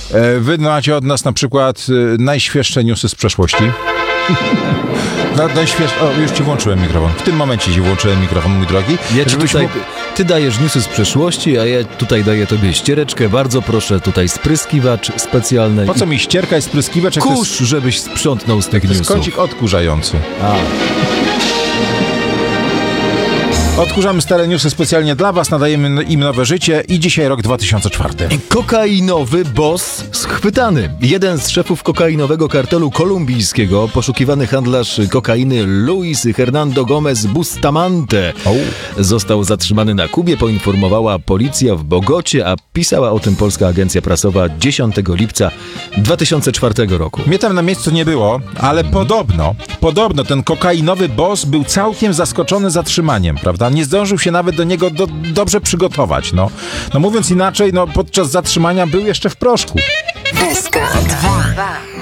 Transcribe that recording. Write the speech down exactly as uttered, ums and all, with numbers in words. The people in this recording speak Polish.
Wy macie od nas na przykład najświeższe newsy z przeszłości. No, najśwież... O, już ci włączyłem mikrofon. W tym momencie ci włączyłem mikrofon, mój drogi. Ja ci tutaj, mógł... Ty dajesz newsy z przeszłości, a ja tutaj daję tobie ściereczkę. Bardzo proszę, tutaj spryskiwacz specjalny. Po co mi ścierka i spryskiwacz? Kurz, jest... żebyś sprzątnął z tych newsów. To jest kącik odkurzający. A. Odkurzamy stare newsy specjalnie dla was, nadajemy im nowe życie i dzisiaj rok dwa tysiące czwarty. Kokainowy boss schwytany. Jeden z szefów kokainowego kartelu kolumbijskiego, poszukiwany handlarz kokainy Luis Hernando Gomez Bustamante, oh. został zatrzymany na Kubie, poinformowała policja w Bogocie, a pisała o tym polska agencja prasowa dziesiątego lipca dwa tysiące czwartego roku. Mnie tam na miejscu nie było, ale podobno, podobno ten kokainowy boss był całkiem zaskoczony zatrzymaniem, prawda? Nie zdążył się nawet do niego do, dobrze przygotować, no. No mówiąc inaczej, no podczas zatrzymania był jeszcze w proszku. S K dwa.